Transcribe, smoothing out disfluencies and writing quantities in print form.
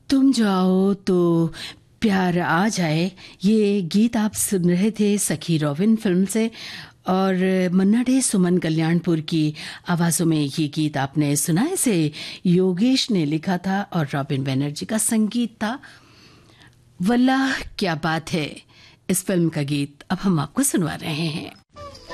तुम जाओ तो प्यार आ जाए, ये गीत आप सुन रहे थे सखी रॉबिन फिल्म से। और मन्ना डे, सुमन कल्याणपुर की आवाज़ों में ये गीत आपने सुना। इसे योगेश ने लिखा था और रॉबिन बैनर्जी का संगीत था। वल्लाह क्या बात है, इस फिल्म का गीत अब हम आपको सुनवा रहे हैं।